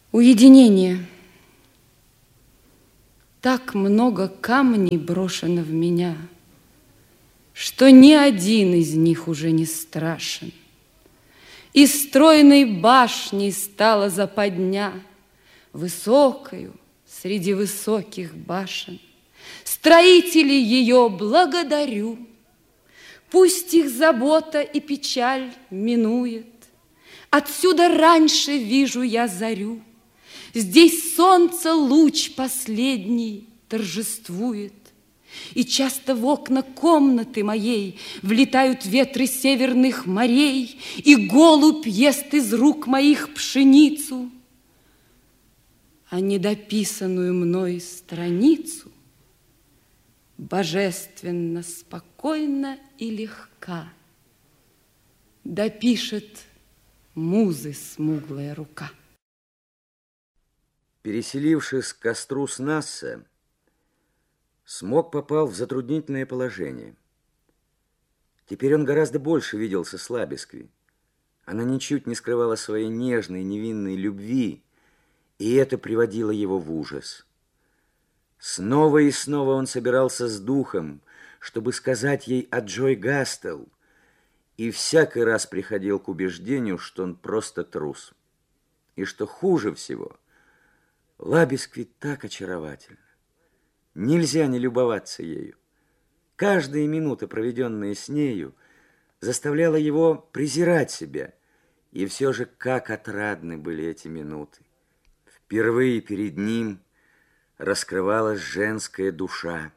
Уединение. Так много камней брошено в меня, что ни один из них уже не страшен. Из стройной башни стала западня, высокою среди высоких башен. Строителей ее благодарю. Пусть их забота и печаль минует. Отсюда раньше вижу я зарю. Здесь солнце луч последний торжествует. И часто в окна комнаты моей влетают ветры северных морей, и голубь ест из рук моих пшеницу, а недописанную мной страницу божественно, спокойно и легка допишет музы смуглая рука. Переселившись к костру Снасса, Смок попал в затруднительное положение. Теперь он гораздо больше виделся с Лабескви. Она ничуть не скрывала своей нежной, невинной любви, и это приводило его в ужас. Снова и снова он собирался с духом, чтобы сказать ей о Джой Гастел, и всякий раз приходил к убеждению, что он просто трус. И что хуже всего, Лабескви так очаровательна. Нельзя не любоваться ею. Каждая минута, проведенная с нею, заставляла его презирать себя. И все же, как отрадны были эти минуты. Впервые перед ним раскрывалась женская душа.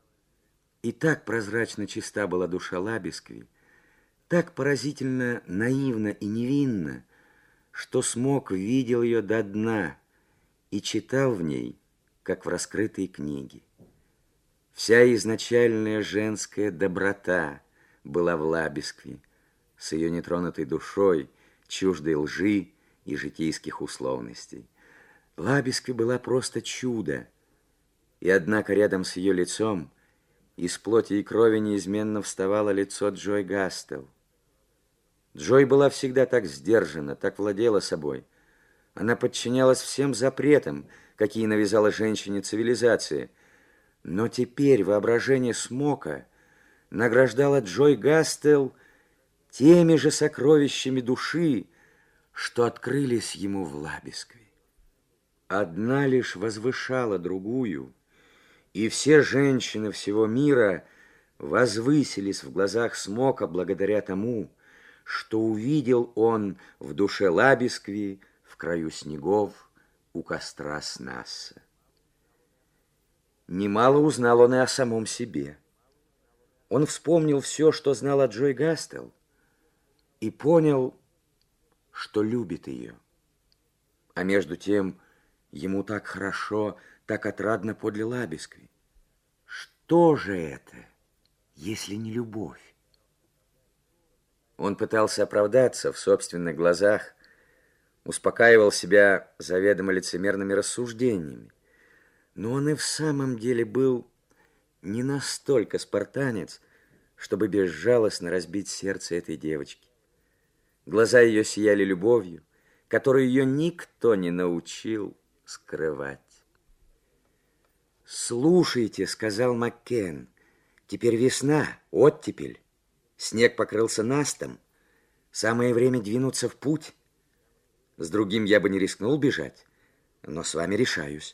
И так прозрачно чиста была душа Лабескви, так поразительно наивна и невинна, что Смок видел ее до дна и читал в ней, как в раскрытой книге. Вся изначальная женская доброта была в Лабескви, с ее нетронутой душой, чуждой лжи и житейских условностей. Лабескви была просто чудо, и однако рядом с ее лицом из плоти и крови неизменно вставало лицо Джой Гастел. Джой была всегда так сдержана, так владела собой. Она подчинялась всем запретам, какие навязала женщине цивилизация. Но теперь воображение Смока награждало Джой Гастел теми же сокровищами души, что открылись ему в Лабескви. Одна лишь возвышала другую, и все женщины всего мира возвысились в глазах Смока благодаря тому, что увидел он в душе Лабескви в краю снегов у костра Снасса. Немало узнал он и о самом себе. Он вспомнил все, что знал о Джой Гастел, и понял, что любит ее. А между тем ему так хорошо, так отрадно подле Лабескви. Что же это, если не любовь? Он пытался оправдаться в собственных глазах, успокаивал себя заведомо лицемерными рассуждениями. Но он и в самом деле был не настолько спартанец, чтобы безжалостно разбить сердце этой девочки. Глаза ее сияли любовью, которую ее никто не научил скрывать. «Слушайте», — сказал Маккен, — «теперь весна, оттепель, снег покрылся настом, самое время двинуться в путь. С другим я бы не рискнул бежать, но с вами решаюсь».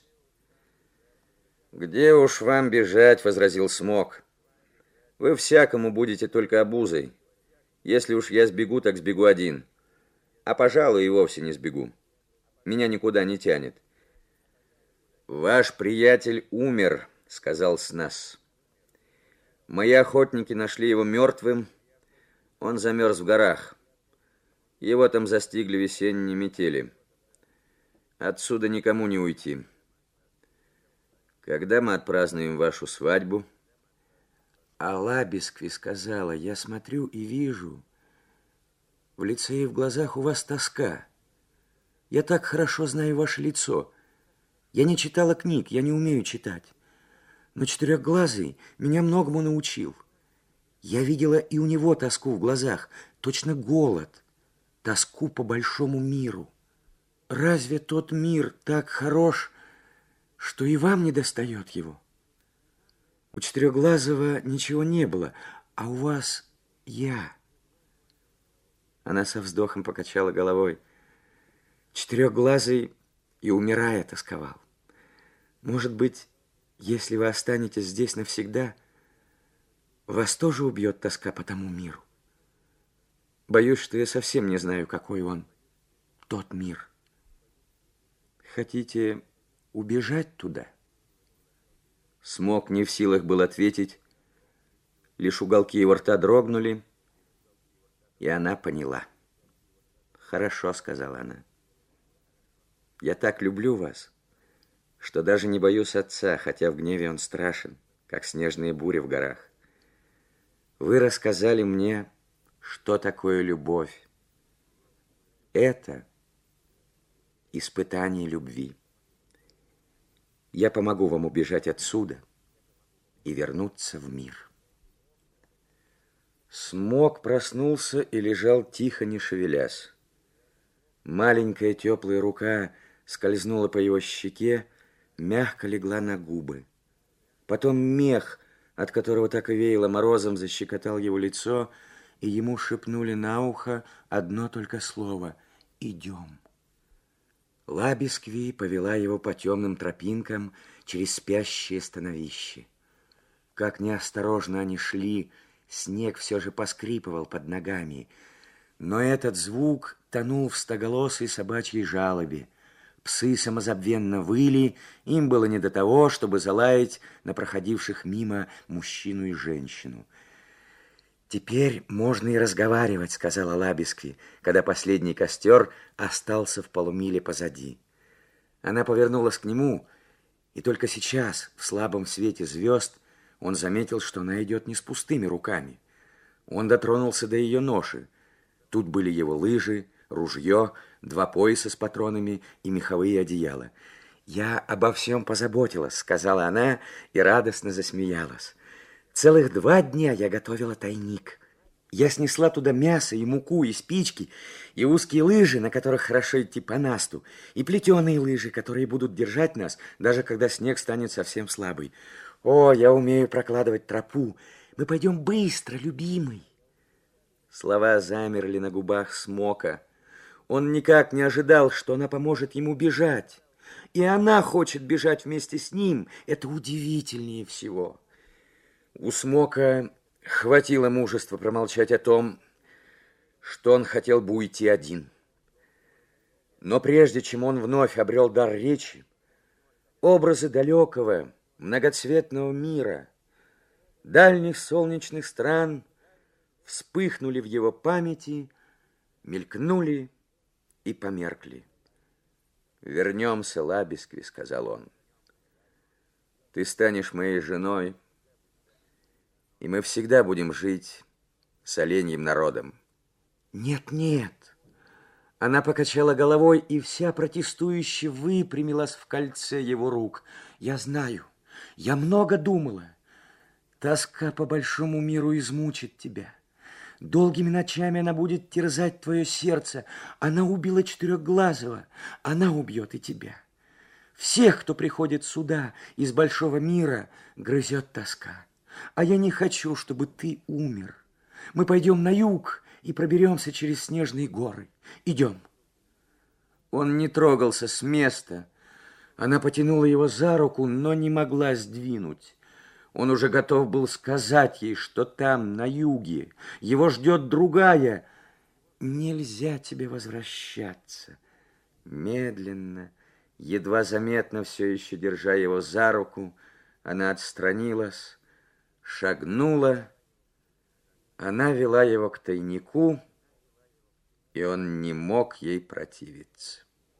«Где уж вам бежать», — возразил Смок. «Вы всякому будете только обузой. Если уж я сбегу, так сбегу один. А, пожалуй, и вовсе не сбегу. Меня никуда не тянет». «Ваш приятель умер», — сказал Снасс. «Мои охотники нашли его мертвым. Он замерз в горах. Его там застигли весенние метели. Отсюда никому не уйти. Когда мы отпразднуем вашу свадьбу?» А Лабескви сказала: «Я смотрю и вижу, в лице и в глазах у вас тоска. Я так хорошо знаю ваше лицо. Я не читала книг, я не умею читать. Но Четырехглазый меня многому научил. Я видела и у него тоску в глазах, точно голод, тоску по большому миру. разве тот мир так хорош, что и вам не достает его? У Четырехглазого ничего не было, а у вас я. Она со вздохом покачала головой. Четырехглазый и умирая тосковал. Может быть, если вы останетесь здесь навсегда, вас тоже убьет тоска по тому миру. Боюсь, что я совсем не знаю, какой он, тот мир. Хотите убежать туда? Смок не в силах был ответить, лишь уголки его рта дрогнули, и она поняла. «Хорошо», — сказала она. «Я так люблю вас, что даже не боюсь отца, хотя в гневе он страшен, как снежные бури в горах. Вы рассказали мне, что такое любовь. Это испытание любви. Я помогу вам убежать отсюда и вернуться в мир». Смок проснулся и лежал тихо, не шевелясь. Маленькая теплая рука скользнула по его щеке, мягко легла на губы. Потом мех, от которого так и веяло морозом, защекотал его лицо, и ему шепнули на ухо одно только слово «Идем». Лабискви повела его по темным тропинкам через спящее становище. Как неосторожно они шли, снег все же поскрипывал под ногами, но этот звук тонул в стоголосой собачьей жалобе. Псы самозабвенно выли, им было не до того, чтобы залаять на проходивших мимо мужчину и женщину. «Теперь можно и разговаривать», — сказала Лабискви, когда последний костер остался в полумиле позади. Она повернулась к нему, и только сейчас, в слабом свете звезд, он заметил, что она идет не с пустыми руками. Он дотронулся до ее ноши. Тут были его лыжи, ружье, 2 пояса с патронами и меховые одеяла. «Я обо всем позаботилась», — сказала она и радостно засмеялась. «Целых 2 дня я готовила тайник. Я снесла туда мясо и муку, и спички, и узкие лыжи, на которых хорошо идти по насту, и плетеные лыжи, которые будут держать нас, даже когда снег станет совсем слабый. О, я умею прокладывать тропу. Мы пойдем быстро, любимый». Слова замерли на губах Смока. Он никак не ожидал, что она поможет ему бежать. И она хочет бежать вместе с ним. Это удивительнее всего. У Смока хватило мужества промолчать о том, что он хотел бы уйти один. Но прежде чем он вновь обрел дар речи, образы далекого, многоцветного мира, дальних солнечных стран вспыхнули в его памяти, мелькнули и померкли. «Вернемся, Лабискви», — сказал он. «Ты станешь моей женой, и мы всегда будем жить с оленьим народом». «Нет, нет». Она покачала головой и вся протестующе выпрямилась в кольце его рук. «Я знаю, я много думала. Тоска по большому миру измучит тебя. Долгими ночами она будет терзать твое сердце. Она убила Четырехглазого, она убьет и тебя. Всех, кто приходит сюда из большого мира, грызет тоска. А я не хочу, чтобы ты умер. Мы пойдем на юг и проберемся через снежные горы. Идем». Он не трогался с места. Она потянула его за руку, но не могла сдвинуть. Он уже готов был сказать ей, что там, на юге, его ждет другая. «Нельзя тебе возвращаться». Медленно, едва заметно, все еще держа его за руку, она отстранилась, шагнула. Она вела его к тайнику, и он не мог ей противиться.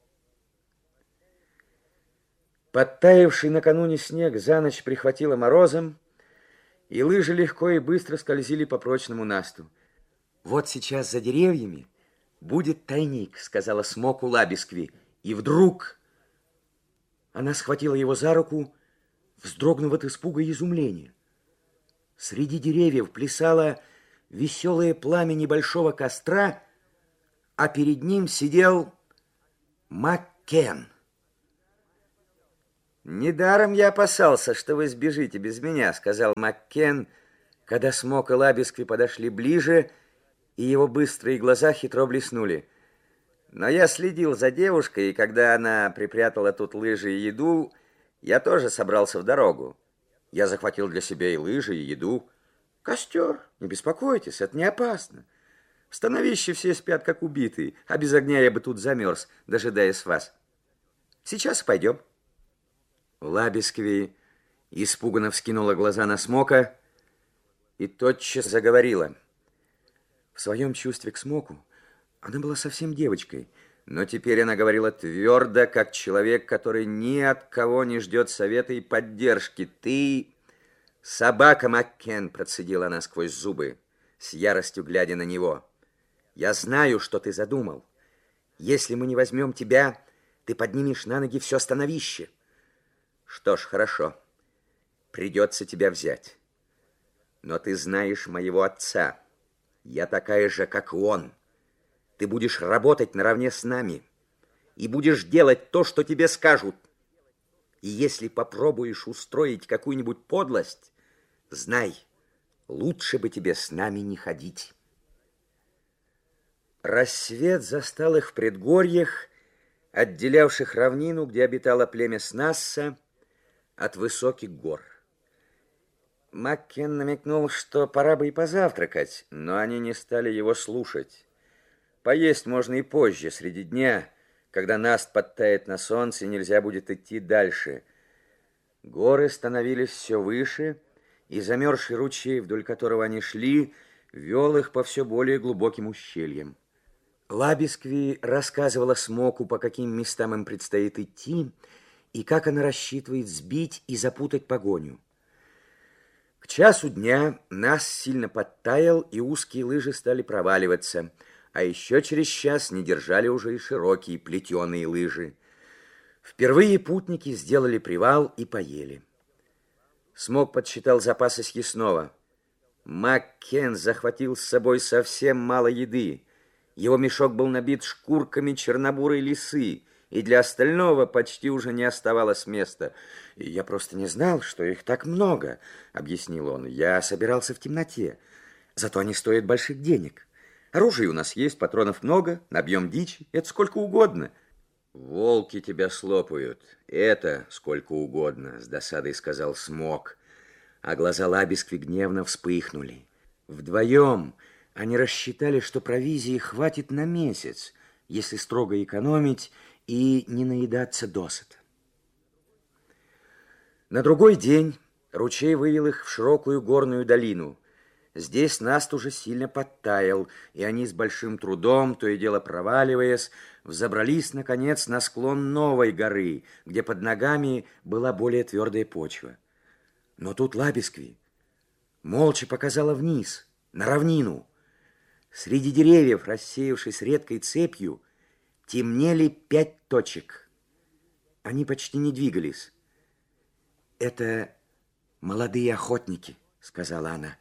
Подтаявший накануне снег за ночь прихватило морозом, и лыжи легко и быстро скользили по прочному насту. «Вот сейчас за деревьями будет тайник», — сказала Смоку Лабискви. И вдруг она схватила его за руку, вздрогнув от испуга и изумления. Среди деревьев плясало веселое пламя небольшого костра, а перед ним сидел Маккен. «Недаром я опасался, что вы сбежите без меня», — сказал Маккен, когда Смок и Лабискви подошли ближе, и его быстрые глаза хитро блеснули. «Но я следил за девушкой, и когда она припрятала тут лыжи и еду, я тоже собрался в дорогу. Я захватил для себя и лыжи, и еду. Костер, не беспокойтесь, это не опасно. В становище все спят, как убитые, а без огня я бы тут замерз, дожидаясь вас. Сейчас пойдем». Лабискви испуганно вскинула глаза на Смока и тотчас заговорила. В своем чувстве к Смоку она была совсем девочкой, но теперь она говорила твердо, как человек, который ни от кого не ждет совета и поддержки. «Ты собака, Маккен», — процедила она сквозь зубы, с яростью глядя на него. «Я знаю, что ты задумал. Если мы не возьмем тебя, ты поднимешь на ноги все становище. Что ж, хорошо, придется тебя взять. Но ты знаешь моего отца. Я такая же, как он. Ты будешь работать наравне с нами и будешь делать то, что тебе скажут. И если попробуешь устроить какую-нибудь подлость, знай, лучше бы тебе с нами не ходить». Рассвет застал их в предгорьях, отделявших равнину, где обитало племя Снасса, от высоких гор. Маккен намекнул, что пора бы и позавтракать, но они не стали его слушать. Поесть можно и позже, среди дня, когда наст подтает на солнце, и нельзя будет идти дальше. Горы становились все выше, и замерзший ручей, вдоль которого они шли, вел их по все более глубоким ущельям. Лабискви рассказывала Смоку, по каким местам им предстоит идти, и как она рассчитывает сбить и запутать погоню. К часу дня наст сильно подтаял, и узкие лыжи стали проваливаться, а еще через час не держали уже и широкие плетеные лыжи. Впервые путники сделали привал и поели. Смок подсчитал запасы съестного. Маккен захватил с собой совсем мало еды. Его мешок был набит шкурками чернобурой лисы, и для остального почти уже не оставалось места. «Я просто не знал, что их так много», — объяснил он. «Я собирался в темноте. Зато они стоят больших денег. Оружия у нас есть, патронов много, набьем дичи, это сколько угодно». «Волки тебя слопают, это сколько угодно», — с досадой сказал Смок, а глаза Лабискви гневно вспыхнули. Вдвоем они рассчитали, что провизии хватит на месяц, если строго экономить и не наедаться досыта. На другой день ручей вывел их в широкую горную долину. Здесь наст уже сильно подтаял, и они с большим трудом, то и дело проваливаясь, взобрались, наконец, на склон новой горы, где под ногами была более твердая почва. Но тут Лабискви молча показала вниз, на равнину. Среди деревьев, рассеявшись редкой цепью, темнели 5 точек. Они почти не двигались. «Это молодые охотники», — сказала она.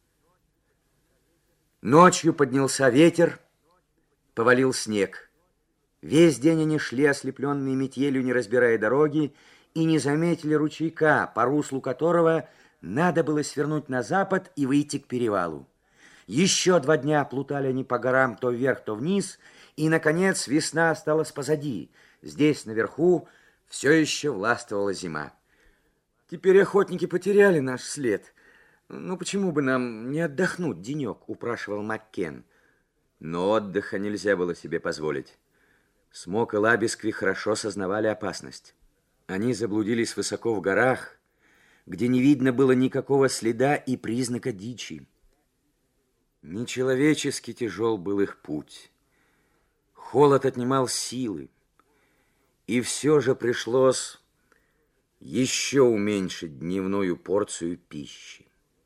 Ночью поднялся ветер, повалил снег. Весь день они шли, ослепленные метелью, не разбирая дороги, и не заметили ручейка, по руслу которого надо было свернуть на запад и выйти к перевалу. Еще 2 дня плутали они по горам то вверх, то вниз, и, наконец, весна осталась позади. Здесь, наверху, все еще властвовала зима. «Теперь охотники потеряли наш след. Ну, почему бы нам не отдохнуть денек?» — упрашивал Маккен. Но отдыха нельзя было себе позволить. Смок и Лабискви хорошо сознавали опасность. Они заблудились высоко в горах, где не видно было никакого следа и признака дичи. Нечеловечески тяжел был их путь. Холод отнимал силы, и все же пришлось еще уменьшить дневную порцию пищи.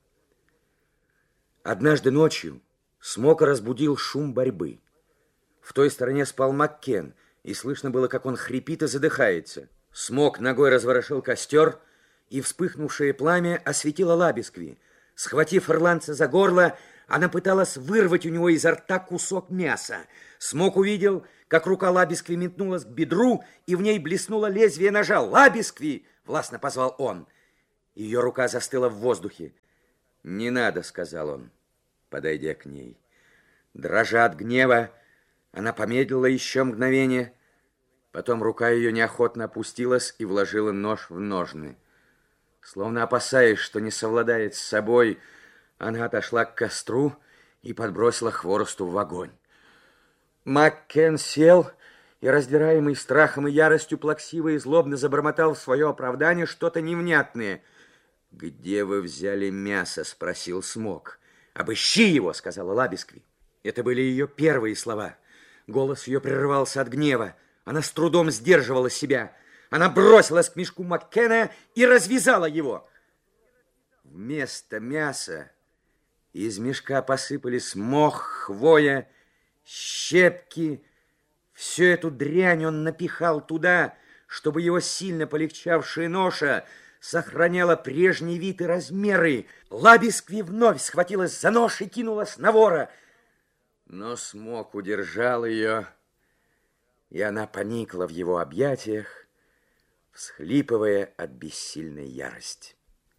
Однажды ночью Смока разбудил шум борьбы. В той стороне спал Маккен, и слышно было, как он хрипит и задыхается. Смок ногой разворошил костер, и вспыхнувшее пламя осветило Лабискви. Схватив ирландца за горло, Она пыталась вырвать у него изо рта кусок мяса. Смок увидел, как рука Лабискви метнулась к бедру, и в ней блеснуло лезвие ножа. «Лабискви!» — властно позвал он. Ее рука застыла в воздухе. «Не надо», — сказал он, подойдя к ней. Дрожа от гнева, она помедлила еще мгновение. Потом рука ее неохотно опустилась и вложила нож в ножны. Словно опасаясь, что не совладает с собой, она отошла к костру и подбросила хворосту в огонь. Маккен сел и, раздираемый страхом и яростью, плаксиво и злобно забормотал в свое оправдание что-то невнятное. «Где вы взяли мясо?» — спросил Смок. «Обыщи его!» — сказала Лабискви. Это были ее первые слова. Голос ее прерывался от гнева. Она с трудом сдерживала себя. Она бросилась к мешку Маккена и развязала его. Вместо мяса из мешка посыпались мох, хвоя, щепки. Всю эту дрянь он напихал туда, чтобы его сильно полегчавшая ноша сохраняла прежний вид и размеры. Лабискви вновь схватилась за нож и кинулась на вора. Но Смок удержал ее, и она поникла в его объятиях, всхлипывая от бессильной ярости.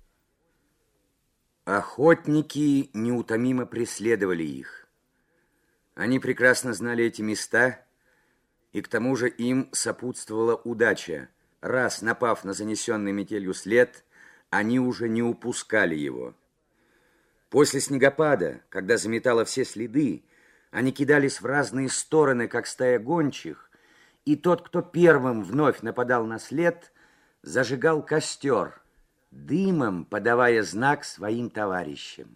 Охотники неутомимо преследовали их. Они прекрасно знали эти места, и к тому же им сопутствовала удача. Раз напав на занесенный метелью след, они уже не упускали его. После снегопада, когда заметало все следы, они кидались в разные стороны, как стая гончих, и тот, кто первым вновь нападал на след, зажигал костер, дымом подавая знак своим товарищам.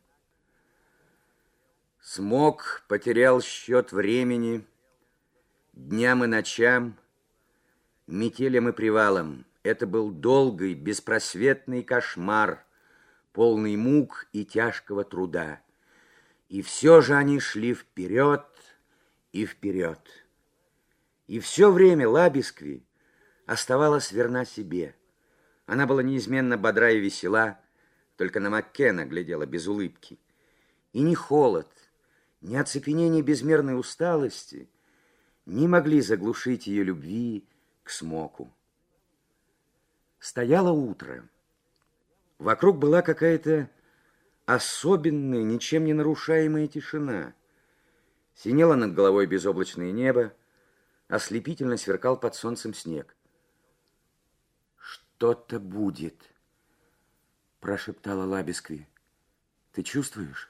Смок потерял счет времени, дням и ночам, метелям и привалам. Это был долгий, беспросветный кошмар, полный мук и тяжкого труда. И все же они шли вперед и вперед. И все время Лабискви оставалась верна себе. Она была неизменно бодра и весела, только на Маккена глядела без улыбки. И ни холод, ни оцепенение безмерной усталости не могли заглушить ее любви к Смоку. Стояло утро. Вокруг была какая-то особенная, ничем не нарушаемая тишина. Синело над головой безоблачное небо, ослепительно сверкал под солнцем снег. «Что-то будет», — прошептала Лабискви. «Ты чувствуешь?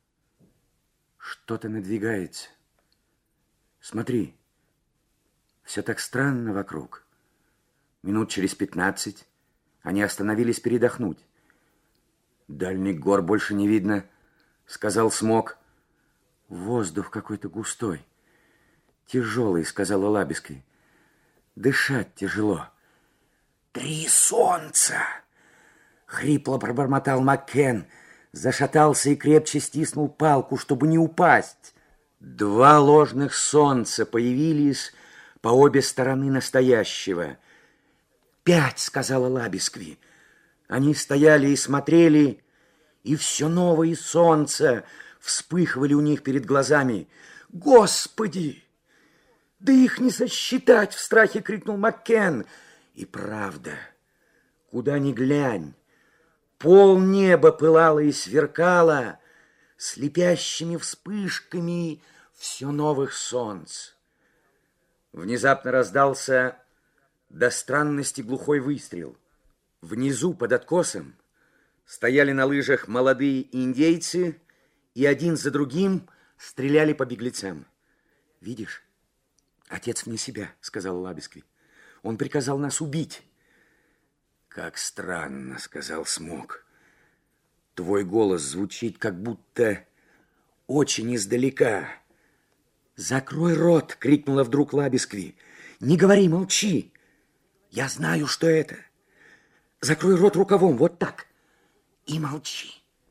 Что-то надвигается. Смотри, все так странно вокруг». Минут через 15 они остановились передохнуть. «Дальних гор больше не видно», — сказал Смок. «Воздух какой-то густой, тяжелый», — сказала Лабискви. «Дышать тяжело». «Три солнца!» — хрипло пробормотал Маккен, зашатался и крепче стиснул палку, чтобы не упасть. Два ложных солнца появились по обе стороны настоящего. «5!» — сказала Лабискви. Они стояли и смотрели, и все новые солнца вспыхивали у них перед глазами. «Господи! Да их не сосчитать!» — в страхе крикнул Маккен. И правда, куда ни глянь, полнеба пылало и сверкало слепящими вспышками все новых солнц. Внезапно раздался до странности глухой выстрел. Внизу, под откосом, стояли на лыжах молодые индейцы и один за другим стреляли по беглецам. «Видишь, отец вне себя», — сказал Лабискви. «Он приказал нас убить». «Как странно», — сказал Смок. «Твой голос звучит, как будто очень издалека». «Закрой рот!» — крикнула вдруг Лабискви. «Не говори, молчи! Я знаю, что это. Закрой рот рукавом, вот так, и молчи».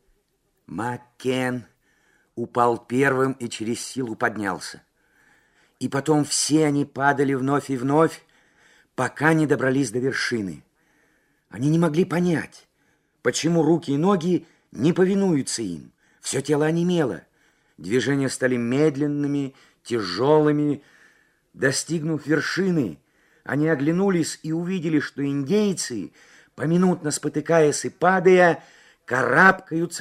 Маккен упал первым и через силу поднялся. И потом все они падали вновь и вновь, пока не добрались до вершины. Они не могли понять, почему руки и ноги не повинуются им. Все тело онемело. Движения стали медленными, тяжелыми. Достигнув вершины, они оглянулись и увидели, что индейцы, поминутно спотыкаясь и падая, карабкаются